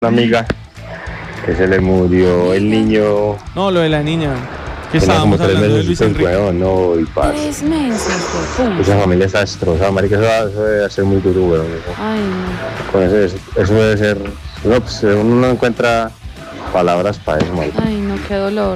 Una amiga que se le murió el niño. No, lo de la niña. Que Tenía como estábamos 3 hablando de meses, Luis pues, Enrique. weón, no, y paz. 3 meses, por Esa familia está destrozada, marica, eso debe ser muy duro, weón. Ay, no. Con eso debe ser, no, pues uno no encuentra palabras para eso, marica. Ay, no, qué dolor.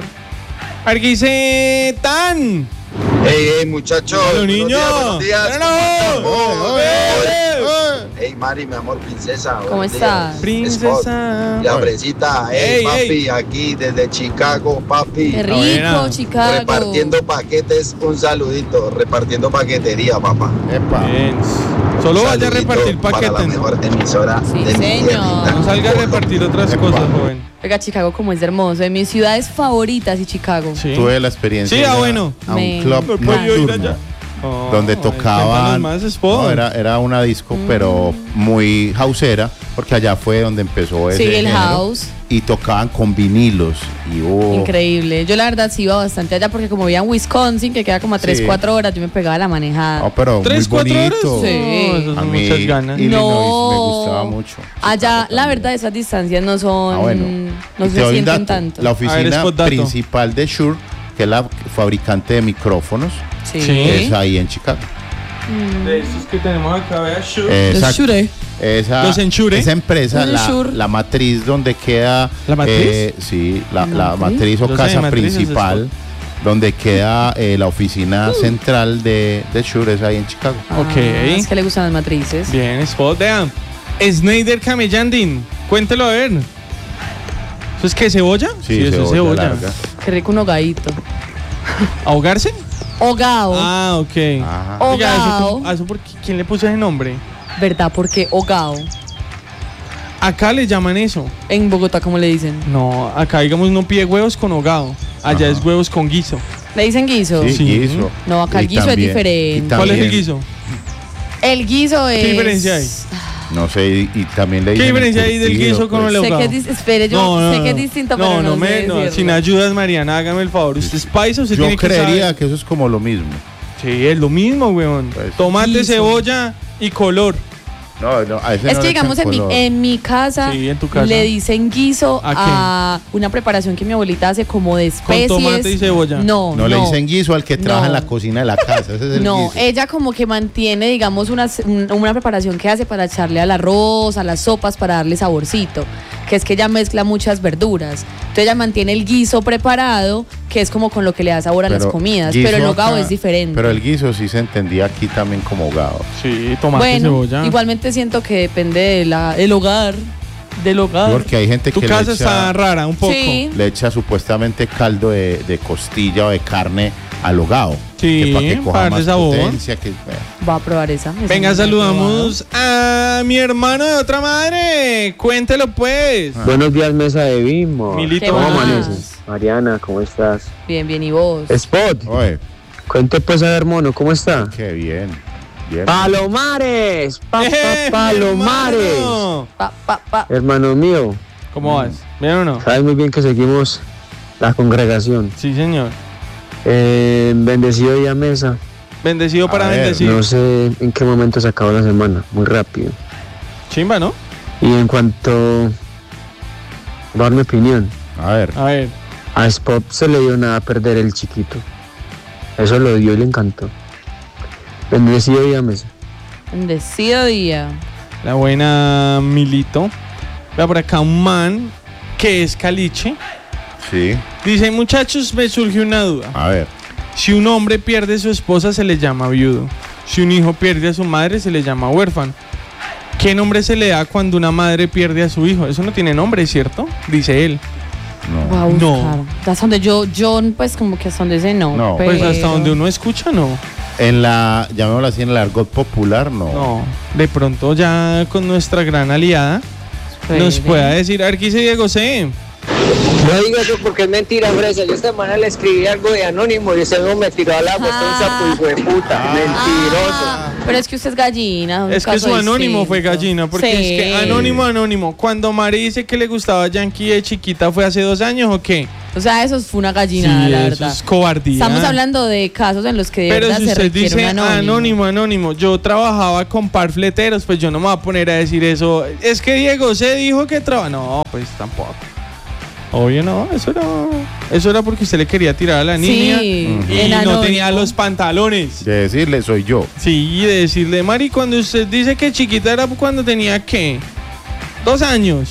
¡Arguisetan! Hey, muchachos. ¡Hola, niño! Buenos días. ¡Pero! Hey, Mari, mi amor, princesa. ¿Cómo buenos estás? días. Princesa. La fresita, hey, Ey, papi, aquí desde Chicago, papi. Qué rico, buena. Chicago. Repartiendo paquetes, un saludito, repartiendo paquetería, papá. Bien. Solo vaya a Saludito repartir para la paquetes. mejor emisora Sí, de mi señor. tierrita. No salga a repartir otras cosas, joven. Oiga, Chicago como es hermoso. De mis ciudades favoritas y Chicago. Sí. Tuve la experiencia Sí, de ir bueno. a Me un club encanta. ¿Puedo ir nocturno allá? Oh, donde tocaban, cuéntanos más, Spot. no, era una disco pero muy houseera, porque allá fue donde empezó ese Sí, el género, house. y tocaban con vinilos y Increíble. Yo la verdad sí iba bastante allá porque como vivía en Wisconsin, que queda como a 3-4 horas, yo me pegaba la manejada. no, pero muy 3-4 horas. bonito. Sí. No, eso A son mí muchas ganas. Illinois No. me gustaba mucho. Allá, Chicago la también. verdad, esas distancias no son. bueno. No Y te se doy un sienten dato. tanto. La A ver, oficina Spot dato. principal de Shure, que es la fabricante de micrófonos, Sí. Sí. es ahí en Chicago. De estos que tenemos acá, vea, Shure. Los Exacto. Shure. Los Enchure. Esa empresa, Los Shure. la matriz donde queda. ¿La matriz? Sí, la ¿La matriz o Yo sé, casa matriz es principal, donde queda la oficina central de Shure, es ahí en Chicago. Ok. Es que le gustan las matrices. Bien, Spot. Vean. Snyder Kameyandin. Cuéntelo a ver. ¿Eso es qué? ¿Cebolla? Eso es cebolla. larga. Qué rico un hogadito. ¿Ahogarse? Hogao. Ah, ok. Ajá. Oiga, Hogao. ¿eso por qué? ¿Quién le puso ese nombre? ¿Verdad? Porque hogao. Acá le llaman eso. En Bogotá, ¿cómo le dicen? No, acá digamos no pide huevos con hogado. Allá Ajá. es huevos con guiso. ¿Le dicen guiso? Sí, Sí. guiso. No, acá el Y guiso es también- diferente. y ¿Cuál es el también- guiso? El guiso es. ¿Qué diferencia hay? No sé, y también le ¿Qué dicen diferencia hay del encurtido, guiso con pues. el Sé ahogado? que es espere, yo sé que es distinto, pero no sé no, decirlo. sin ayudas, Mariana, hágame el favor. ¿Usted es paisa? ¿Usted Yo tiene que creería saber? que eso es como lo mismo. Sí, es lo mismo, weón. Pues. Tomate, Guiso. cebolla y color. No, a ese Es no que le digamos echan color. en mi casa, Sí, en tu casa. le dicen guiso ¿A a una preparación que mi abuelita hace como de especies. tomate y cebolla. No, No le dicen guiso al que trabaja No. en la cocina de la casa. Ese es el No, guiso. ella como que mantiene, digamos, una preparación que hace para echarle al arroz, a las sopas, para darle saborcito, que es que ella mezcla muchas verduras. Entonces ella mantiene el guiso preparado, que es como con lo que le da sabor a las comidas, guiso pero el hogao acá- es diferente. Pero el guiso sí se entendía aquí también como hogado. Sí, tomate, bueno, cebolla. igualmente siento que depende del hogar, del hogar. Porque hay gente Tu que casa le está echa, rara, un poco. Sí. le echa supuestamente caldo de costilla o de carne al hogao. Sí, que para que coja para darle más sabor. potencia. Va a probar esa. Venga, saludamos a mi hermano de otra madre. Cuéntelo, pues. Buenos días, mesa de Bimbo. Milito. ¿Qué ¿Cómo más? amaneces? Mariana, ¿cómo estás? Bien, bien, ¿y vos? Spot, Oye, cuente pues a ver, mono, ¿cómo está? qué bien. Bien. Palomares, Palomares. hermano. Pa. Hermano mío, ¿Cómo vas? ¿Bien o no? sabes muy bien que seguimos la congregación. Sí, señor. Bendecido día mesa. Bendecido para A ver, bendecir. No sé en qué momento se acabó la semana, muy rápido. Chimba, ¿no? Y en cuanto a dar mi opinión, A ver. A ver. a Spot se le dio nada a perder el chiquito. Eso lo dio y le encantó. Bendecido día mesa. Bendecido día. La buena Milito. Vea por acá un man que es caliche. Sí. Dice, muchachos, me surgió una duda. A ver. Si un hombre pierde a su esposa, se le llama viudo. Si un hijo pierde a su madre, se le llama huérfano. ¿Qué nombre se le da cuando una madre pierde a su hijo? Eso no tiene nombre, ¿cierto? Dice él. No. Voy a No. buscar. Hasta donde yo, pues como que hasta donde ese no. No. Pues hasta pero- donde uno escucha, no. En la, llamémoslo así, en el argot popular, no. No. De pronto ya con nuestra gran aliada nos pueda decir, a ver qué dice Diego C. No diga eso porque es mentira, Fresa. Yo esta semana le escribí algo de anónimo y ese no me tiró al agua. Esto es un sapo hijo de puta. Mentiroso. Pero es que usted es gallina. un Es que caso su anónimo distinto. fue gallina, porque Sí. es que anónimo. Cuando Mari dice que le gustaba Yankee de chiquita, ¿fue hace 2 años o qué? O sea, eso fue una gallina, Sí, la eso verdad. es cobardía. Estamos hablando de casos en los que de Pero verdad si se usted requiere dice un anónimo. anónimo, yo trabajaba con parfleteros, pues yo no me voy a poner a decir eso. Es que Diego se dijo que trabaja. No, pues tampoco. Obvio no, eso era porque usted le quería tirar a la niña Sí, y en no anónimo. tenía los pantalones. De decirle, soy yo. Sí, y de decirle, Mari, cuando usted dice que chiquita era cuando tenía, ¿qué? 2 años.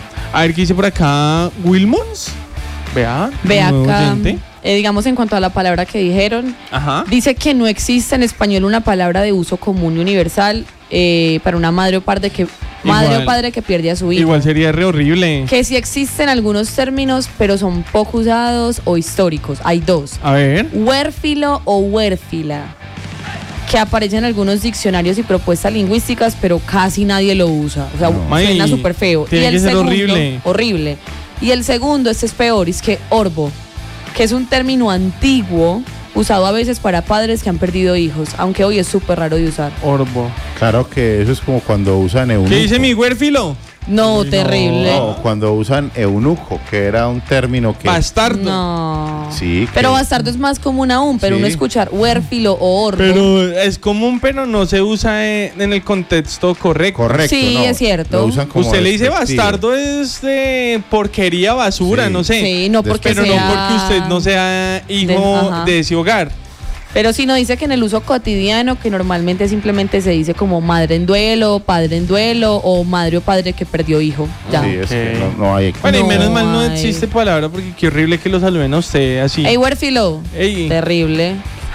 A ver, ¿qué dice por acá? ¿Wilmons? Vea, Ve nuevo acá, oyente. digamos en cuanto a la palabra que dijeron, Ajá. dice que no existe en español una palabra de uso común y universal para una madre o padre que pierde a su hijo. Igual sería re horrible. Que sí existen algunos términos, pero son poco usados o históricos. Hay 2. A ver. Huérfilo o huérfila, que aparecen en algunos diccionarios y propuestas lingüísticas, pero casi nadie lo usa. O sea, suena May, súper feo. tiene que ser horrible. Horrible. Y el segundo, este es peor, es que orbo, que es un término antiguo usado a veces para padres que han perdido hijos, aunque hoy es súper raro de usar. Orbo. Claro que eso es como cuando usan eunuco. ¿Qué dice mi huérfilo? No, Uy, no. terrible. No, cuando usan eunuco, que era un término que... Bastardo. No. Sí, que- Pero bastardo es más común aún, pero Sí. uno escuchar huérfilo o orbo. Pero es común, pero no se usa en el contexto correcto. Correcto, Sí, no, es cierto. lo usan como Usted le dice despectivo. bastardo es de porquería, basura, Sí. no sé. Sí, no porque Pero no sea porque usted no sea hijo ajá. de ese hogar. Pero si no dice que en el uso cotidiano, que normalmente simplemente se dice como madre en duelo, padre en duelo o madre o padre que perdió hijo. Ya. Sí, es que Ok. no hay... Bueno, y No menos mal no hay. existe palabra porque qué horrible que lo saluden a usted así. Ey, huérfilo. Ey, Terrible.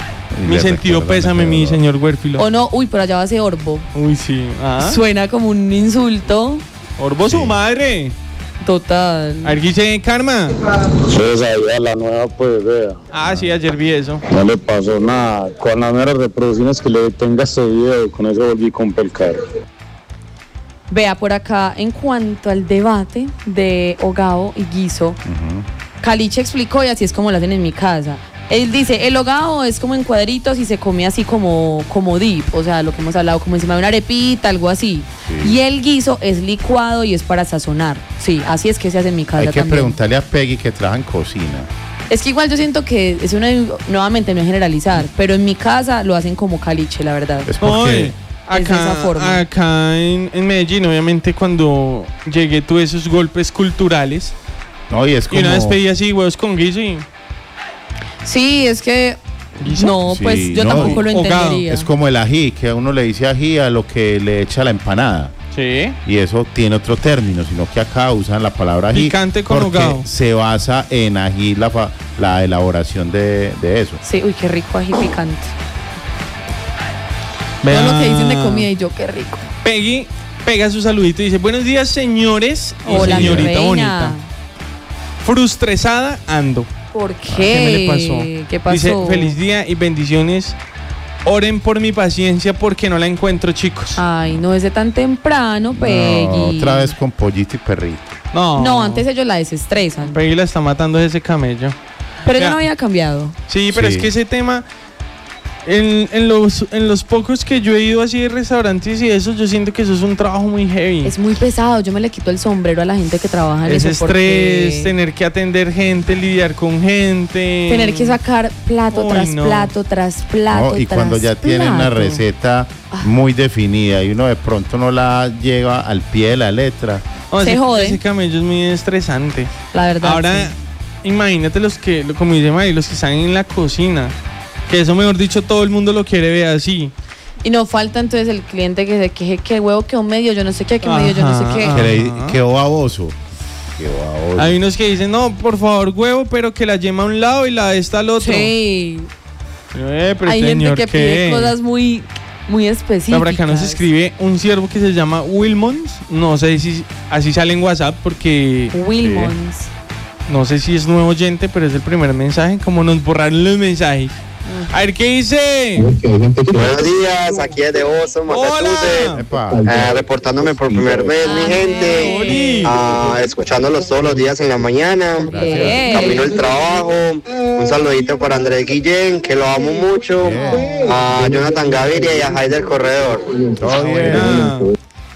Y mi le sentido recuerdan pésame, ese mi dolor. señor huérfilo. O no, uy, por allá va a ser orbo. Uy, sí. Ah, Suena como un insulto. Orbo su madre. Total. A ver, ¿qué dice Karma? Pues ahí a la nueva, pues vea, Ah, sí, ayer vi eso. no le pasó nada. Con las nuevas reproducciones que le tenga este video, con eso volví con el carro. Vea por acá, en cuanto al debate de hogao y guiso, Caliche explicó y así es como lo hacen en mi casa. Él dice, el hogao es como en cuadritos y se come así como dip, o sea, lo que hemos hablado, como encima de una arepita, algo así. Sí. Y el guiso es licuado y es para sazonar. Sí, así es que se hace en mi casa Hay que también. preguntarle a Peggy que trabaja en cocina. Es que igual yo siento que es nuevamente no es generalizar, pero en mi casa lo hacen como caliche, la verdad. Es No, porque... de esa forma. acá en Medellín, obviamente, cuando llegué tuve esos golpes culturales. No, y es Y como... una vez pedí así huevos con guiso y... Sí, es que ¿Guiso? no, Sí, pues yo no, tampoco lo hogado. entendería. Es como el ají, que a uno le dice ají a lo que le echa la empanada. Sí. Y eso tiene otro término, sino que acá usan la palabra ají. Picante con porque hogado. se basa en ají la elaboración de eso. Sí, uy, qué rico ají picante. Vea. Todo lo que dicen de comida y yo, qué rico. Peggy pega su saludito y dice, buenos días, señores y Hola, mi señorita reina. bonita. Frustresada ando. ¿Por qué? ¿Qué me le pasó? ¿Qué pasó? Dice, feliz día y bendiciones. Oren por mi paciencia porque no la encuentro, chicos. Ay, no es de tan temprano, Peggy. No, otra vez con pollito y perrito. No, antes ellos la desestresan. Peggy la está matando ese camello. Pero ella Vea. no había cambiado. Sí, pero Sí. es que ese tema, en los pocos que yo he ido así de restaurantes y eso, yo siento que eso es un trabajo muy heavy. Es muy pesado. Yo me le quito el sombrero a la gente que trabaja en Ese eso. porque estrés, tener que atender gente, lidiar con gente. tener que sacar plato Uy, tras no. plato tras plato. ¿no? Y tras cuando ya tienen una plato. receta muy definida y uno de pronto no la lleva al pie de la letra. No, Se ese, jode. ese camello es muy estresante. La verdad. Ahora, sí. imagínate como dice Mari, los que están en la cocina. Que eso, mejor dicho, todo el mundo lo quiere ver así. Y no falta entonces el cliente que se queje que el huevo quedó medio, yo no sé qué, que medio, yo no Ajá, sé qué. ajá. Que le quedó baboso. Quedó baboso. Hay unos que dicen, no, por favor, huevo, pero que la yema a un lado y la de esta al otro. Sí. Pero Hay gente señor, que pide ¿qué? cosas muy específicas. Por acá nos escribe un siervo que se llama Wilmons. No sé si así sale en WhatsApp porque Wilmons. no sé si es nuevo oyente, pero es el primer mensaje. Como nos borraron los mensajes. A ver, ¿qué dice? Buenos días, aquí es de Boston, Massachusetts. Hola. Epa. Reportándome por primer vez, mi gente. Oli. Escuchándolos todos los días en la mañana. Gracias. Camino al trabajo. Un saludito para Andrés Guillén, que lo amo mucho. Bien. A Jonathan Gaviria y a Jai del Corredor. Todo bien. Ah.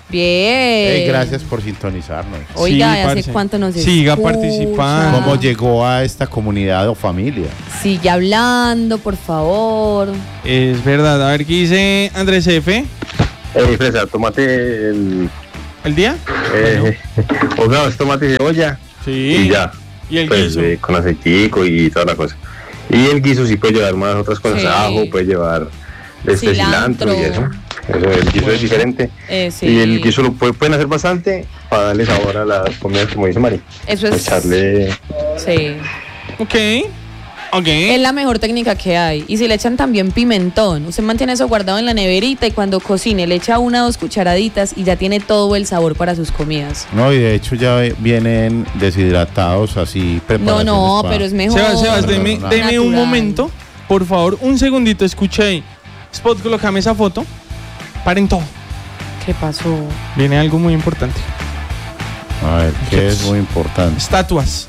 Bien. Gracias por sintonizarnos. Oiga, Sí, ¿hace parce. cuánto nos Siga escucha? participando. ¿Cómo llegó a esta comunidad o familia? Sigue hablando, por favor. Es verdad. A ver, ¿qué dice Andrés F? Fresa, tómate el... ¿El día? o no, es tomate y cebolla Sí. y ya. ¿Y el Pues, guiso? con aceitico y toda la cosa. Y el guiso sí puede llevar más otras cosas, Sí. ajo, puede llevar cilantro y eso. El guiso es diferente. Sí. Y el guiso lo pueden hacer bastante para darle sabor a las comidas, como dice Mari. Eso es. Echarle... Sí. Ok. Es la mejor técnica que hay. Y si le echan también pimentón, usted mantiene eso guardado en la neverita y cuando cocine le echa 1 o 2 cucharaditas y ya tiene todo el sabor para sus comidas. No, y de hecho ya vienen deshidratados así preparados. No, pero es mejor. Sebas, No, deme no. deme un Natural. momento. Por favor, un segundito. Escuche ahí. Spot, colócame esa foto. Paren todo. ¿Qué pasó? Viene algo muy importante. A ver, que es muy importante. Estatuas.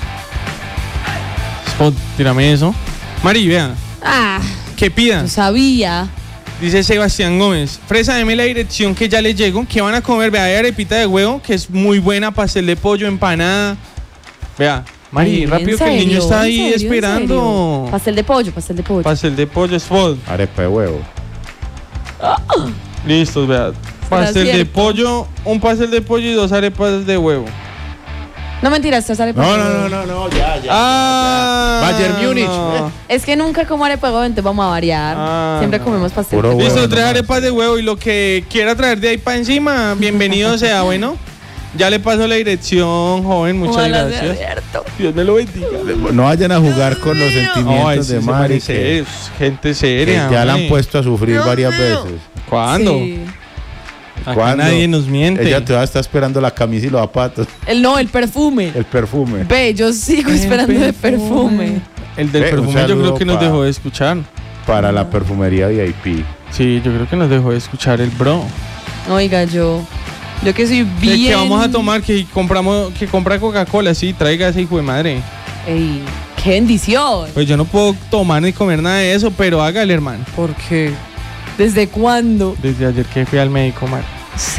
Spot, tírame eso. Mari, vea. Ah, Que pida. yo sabía. Dice Sebastián Gómez. Fresa, deme la dirección que ya les llego. ¿Qué van a comer? Vea, hay arepita de huevo, que es muy buena. Pastel de pollo, empanada. Vea. Mari, ¿En rápido que el niño serio? está ahí ¿En serio? ¿En esperando. serio? Pastel de pollo, pastel de pollo. Pastel de pollo, Spot. Arepa de huevo. Listos, vea. Pastel de cierto? pollo, un pastel de pollo y 2 arepas de huevo. No mentiras, esta sale No, ya. Ah, Bayern Múnich. no. Es que nunca como arepa de huevo, entonces vamos a variar. Ah, Siempre no. comemos pastel Puro de huevo. pollo. Listo, 3 nomás. arepas de huevo y lo que quiera traer de ahí para encima, bienvenido sea, bueno. Ya le paso la dirección, joven, muchas Ojalá sea gracias. cierto. Dios me lo bendiga. No vayan a jugar con los No, sentimientos ese de se Mari, parece, que, es gente que seria. ya la han hombre. puesto a sufrir varias veces. ¿Cuándo? Sí. Acá ¿Cuándo? nadie nos miente. Ella todavía está esperando la camisa y los zapatos, El perfume. el perfume. Ve, yo sigo esperando el perfume. El del Ve, un perfume yo saludo creo que nos pa- dejó de escuchar. Para la perfumería VIP. Sí, yo creo que nos dejó de escuchar el bro. Oiga, yo que soy ¿De bien. qué vamos a tomar? Que compra Coca-Cola, sí, traiga ese hijo de madre. Ey, qué bendición. Pues yo no puedo tomar ni comer nada de eso, pero hágale, hermano. ¿Por qué? ¿Desde cuándo? Desde ayer que fui al médico, man.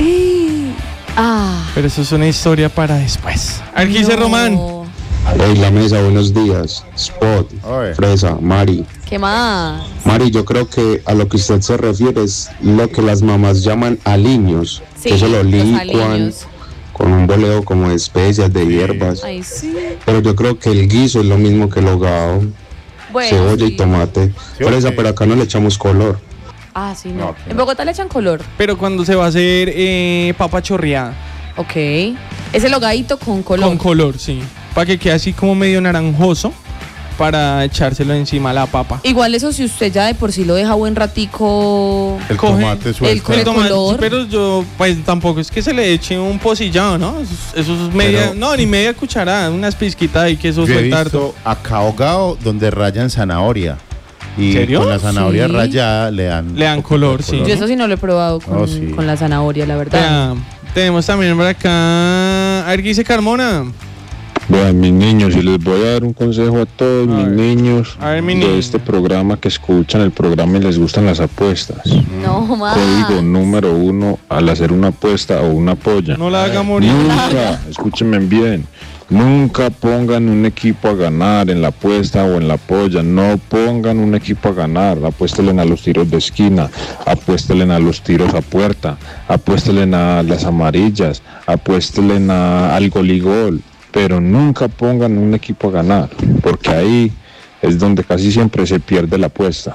Sí. Ah. Pero eso es una historia para después. A ver, ¿qué dice no. Román? Hey, la mesa, buenos días. Spot, Oye. Fresa, Mari. ¿Qué más? Mari, yo creo que a lo que usted se refiere es lo que las mamás llaman aliños. Sí, Eso lo los licuan aliños. con un boleo como de especias, de hierbas. Ay, sí. Pero yo creo que el guiso es lo mismo que el hogado, Bueno, cebolla sí. y tomate. Sí, Fresa, ok. pero acá no le echamos color. Ah, sí, no. No, aquí En no. Bogotá le echan color. Pero cuando se va a hacer papa chorreada. Ok. Es el hogadito con color. Con color, sí. Para que quede así como medio naranjoso. Para echárselo encima a la papa. Igual eso si usted ya de por sí lo deja buen ratico. El Coge tomate el suelto. Con Tomate, color. pero yo, pues tampoco es que se le eche un pocillado, ¿no? Eso es media, Pero- no, ni media cucharada, unas pizquitas ahí que eso Yo he suelta visto harto. acá ahogado donde rayan zanahoria. Y ¿En serio? con la zanahoria Sí. rayada le dan Le dan un poquito color, de sí. Yo eso sí no lo he probado con, Oh, sí. con la zanahoria, la verdad. Vea, tenemos también por acá, a ver qué dice Carmona. Bueno, mis niños, y les voy a dar un consejo a todos A mis ver. niños A ver, mi de niño. este programa que escuchan el programa y les gustan las apuestas. No más. Código número 1 al hacer una apuesta o una polla. No la haga morir. Nunca, escúchenme bien, nunca pongan un equipo a ganar en la apuesta o en la polla. No pongan un equipo a ganar. Apuéstelen a los tiros de esquina, apuéstelen a los tiros a puerta, apuéstelen a las amarillas, apuéstelen al gol y gol. Pero nunca pongan un equipo a ganar, porque ahí es donde casi siempre se pierde la apuesta.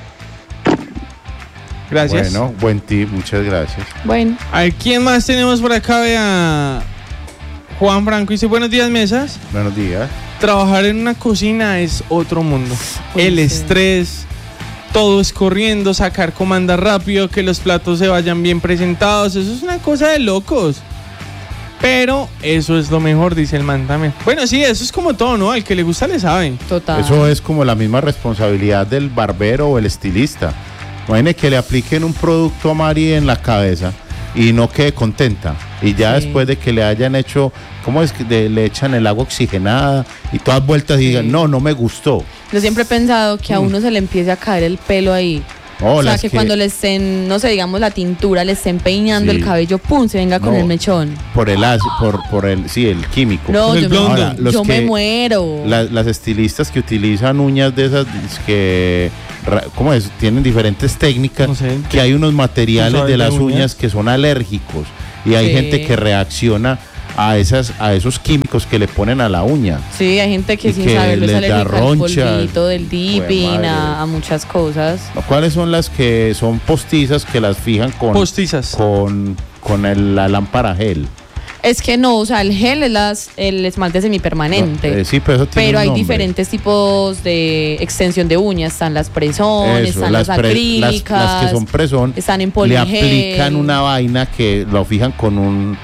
Gracias. Bueno, buen tip, muchas gracias. Bueno, A ver, ¿quién más tenemos por acá? Vea, Juan Franco dice, buenos días, mesas. Buenos días. Trabajar en una cocina es otro mundo. Pues El sí. estrés, todo es corriendo, sacar comanda rápido, que los platos se vayan bien presentados, eso es una cosa de locos. Pero eso es lo mejor, dice el man también. Bueno, sí, eso es como todo, ¿no? Al que le gusta le sabe. total. Eso es como la misma responsabilidad del barbero o el estilista. Imagine que le apliquen un producto a Mari en la cabeza y no quede contenta. Y ya Sí. después de que le hayan hecho, ¿cómo es que le echan el agua oxigenada y todas vueltas y Sí. digan, no me gustó? Yo siempre he pensado que a uno se le empiece a caer el pelo ahí. Oh, O sea, las que cuando le estén, no sé, digamos la tintura, le estén peinando Sí. el cabello, pum, se venga con No. el mechón. por el el químico. No, el yo, blondo. Ahora, los yo me que- muero. Las estilistas que utilizan uñas de esas que, ¿cómo es? Tienen diferentes técnicas, No sé. que hay unos materiales ¿Sabes de de las uñas? uñas que son alérgicos y hay Sí. gente que reacciona a esos químicos que le ponen a la uña. Sí, hay gente que Y sin que saberlo les sale da al ronchas. polvito del dipping, madre. a muchas cosas. ¿Cuáles son las que son postizas que las fijan Postizas. con la lámpara gel? Es que no, o sea, el gel es el esmalte semipermanente. No, sí, pero eso tiene Pero un hay nombre. diferentes tipos de extensión de uñas. Están las press-on, Eso, están las acrílicas. las que son presón están en le poligel. aplican una vaina que lo fijan con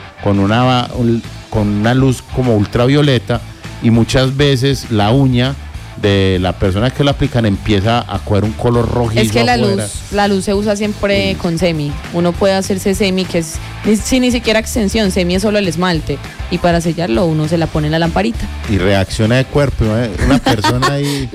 una luz como ultravioleta y muchas veces la uña de la persona que la aplican empieza a coger un color rojizo Es que afuera. la luz se usa siempre con semi. Uno puede hacerse semi, que es sin ni siquiera extensión. Semi es solo el esmalte. Y para sellarlo uno se la pone en la lamparita. Y reacciona de cuerpo, ¿no? Una persona ahí.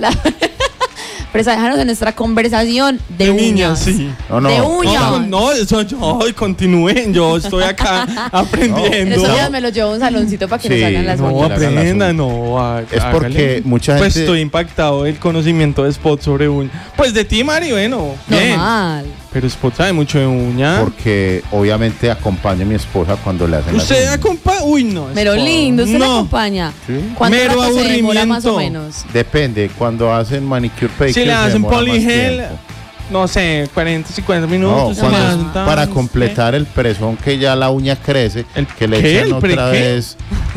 Pero déjanos en nuestra conversación de De uñas. niñas, sí. No, no. De No, uñas. no, eso yo, ay, continúen, yo estoy acá En aprendiendo. estos días me lo llevo a un saloncito para que Sí, nos hagan las No, uñas. le hagan las aprenda, uñas. no. Es porque mucha Pues gente- estoy impactado del conocimiento de Spot sobre uñas. Pues de ti, Mari, bueno, bien. Normal. Pero Spot sabe mucho de uñas. Porque obviamente acompaña a mi esposa cuando le hacen las Usted uñas. acompaña. Uy, no. Pero Spot. lindo, usted la no. acompaña. Sí. ¿Cuánto Mero rato se demora más o aburrimiento. menos? Depende, cuando hacen manicure pedicure Si le se hacen demora más poligel, tiempo. no sé, 40, 50 No, minutos. se cuando me es hacen tan- para completar el presón que ya la uña crece, ¿El que le qué? echan ¿El pre otra qué? vez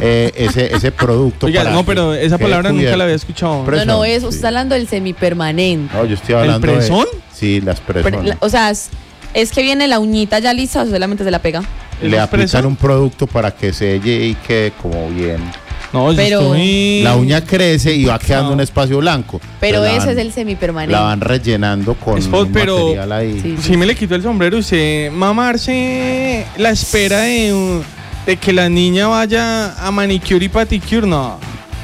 ese producto. Oiga, para no, que pero esa quede palabra nunca cubierto. la había escuchado. Pre- No, presón, eso, sí. usted está hablando del semipermanente. No, yo estoy hablando presón? de... Sí, las presones. O sea, es que viene la uñita ya lista, solamente se la pega. Le ¿Es aplican presón? un producto para que selle y quede como bien. No, yo Pero- estoy... La uña crece y va quedando No. un espacio blanco. Pero Entonces ese la es van- el semipermanente. La van rellenando con Spot, un pero- material ahí. Sí. Si me le quito el sombrero, usted mamarse la espera de que la niña vaya a manicure y paticure, no.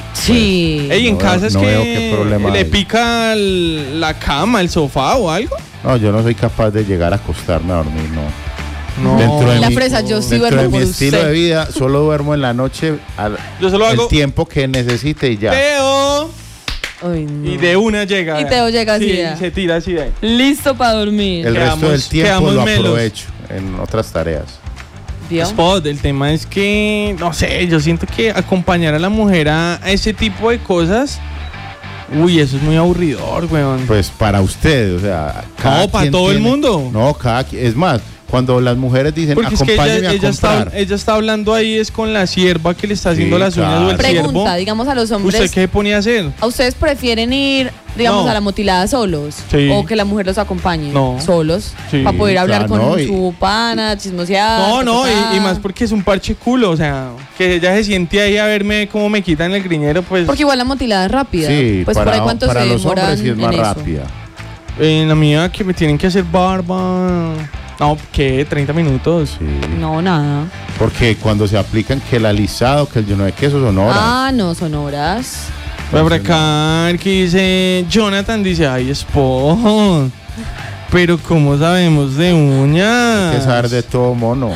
Sí. Ey, en No casa veo- es no que veo qué problema le hay. pica la cama, el sofá o algo. No, yo no soy capaz de llegar a acostarme a dormir, no. No. Dentro de La mi- fresa, yo sí Dentro de duermo mi por estilo usted. de vida, solo duermo en la noche Yo solo hago el tiempo que necesite y ya. Teo Ay, no. y de una llega. Y Teo llega así, Sí, ya. se tira así de ahí. Listo para dormir. El resto del quedamos tiempo lo melos. aprovecho en otras tareas. ¿Vio? Spot, el tema es que, no sé, yo siento que acompañar a la mujer a ese tipo de cosas, uy, eso es muy aburridor, weón. Pues para ustedes, o sea, No, para quien todo el mundo. No, cada quien. Es más, cuando las mujeres dicen Porque es que acompáñeme a ella comprar. ella está hablando ahí es con la sierva que le está haciendo Sí, las uñas o el claro. siervo. Pregunta, digamos a los hombres. ¿Usted qué ponía a hacer? ¿A ustedes prefieren ir, digamos, No. a la motilada solos? Sí. ¿O que la mujer los acompañe? No. Solos. Sí, Para poder hablar claro, con no, y- su pana, chismosear. No, no, ta, ta, y más porque es un parche culo, o sea, que ella se siente ahí a verme cómo me quitan el griñero, pues Porque igual la motilada es rápida. Sí, Pues por ahí cuánto para se los demoran hombres sí es más en eso? rápida. en la mía que me tienen que hacer barba. No, ¿qué? 30 minutos. Sí. No, nada. Porque cuando se aplican que el alisado, que el lleno de queso son horas. Ah, no, son horas. Voy a por acá, que dice Jonathan, dice, ay, Spot. Pero ¿cómo sabemos de uñas? Hay que saber de todo, mono.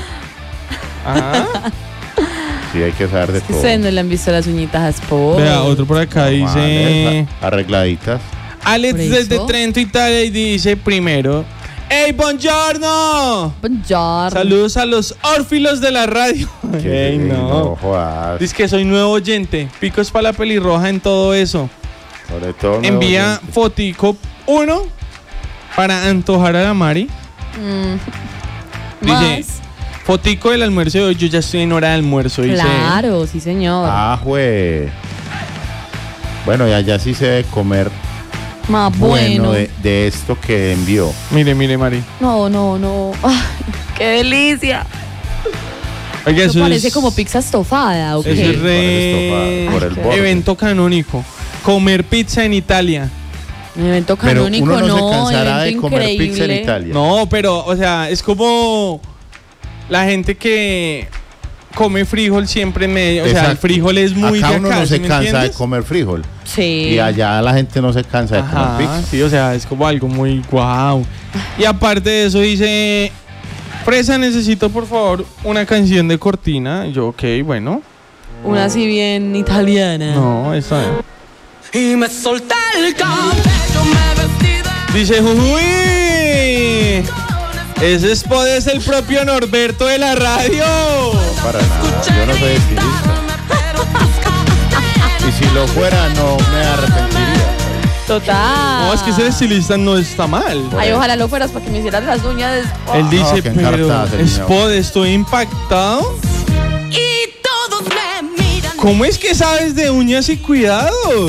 Ah, Sí, hay que saber de Es que todo. ustedes no le han visto las uñitas a Sport. vea, otro por acá dice... Normales, arregladitas. Alex ¿Por desde eso? Trento, Italia, y dice primero... ¡Ey, buongiorno! Buongiorno. Saludos a los órfilos de la radio. Ey, no. jodas. Dice que soy nuevo oyente. Picos para la pelirroja en todo eso. Sobre todo nuevo Envía oyente. fotico 1 para antojar a la Mari. Mm. Dice, Más. fotico del almuerzo de hoy. Yo ya estoy en hora de almuerzo. Dice. Claro, sí, señor. Ah, jue. Bueno, y allá sí se debe comer Más bueno bueno. de esto que envió. Mire, mire, Mari. No, no, no. Ay, qué delicia. Oiga, Eso eso parece es, como pizza estofada, ¿o eso qué? es re... por el borde. evento canónico. Comer pizza en Italia. Un evento Pero canónico, uno no, no, se cansará de evento comer pizza en increíble. Italia. No, pero, o sea, es como la gente que come frijol siempre en medio. O sea, el Exacto. frijol es muy acá de uno acá, no ¿sí se me cansa entiendes? de comer frijol. Sí. Y allá la gente no se cansa de comer Ajá, frijol. sí, o sea, es como algo muy guau. Y aparte de eso dice, Fresa, necesito por favor una canción de cortina. Y yo, ok, bueno. Una así bien italiana. No, esa es. Y me solté el cabello, me vestí de... Dice, uy, ese spot es el propio Norberto de la radio. No, para nada, yo no soy estilista. Y si lo fuera, no me arrepentiría. Total. No, es que ser estilista no está mal. Ay, ojalá lo fueras para que me hicieras las uñas de... Él dice, qué pero encartada, señor. spot, estoy impactado. Y todos me miran. ¿Cómo es que sabes de uñas y cuidados?